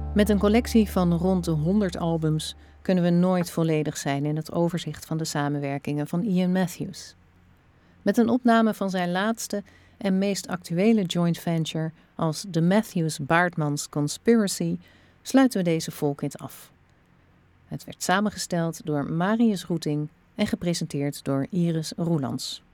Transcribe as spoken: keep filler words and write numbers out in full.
Met een collectie van rond de honderd albums kunnen we nooit volledig zijn in het overzicht van de samenwerkingen van Ian Matthews. Met een opname van zijn laatste en meest actuele joint venture als The Matthews-Baartmans Conspiracy sluiten we deze Folkit af. Het werd samengesteld door Marius Roeting en gepresenteerd door Iris Roelands.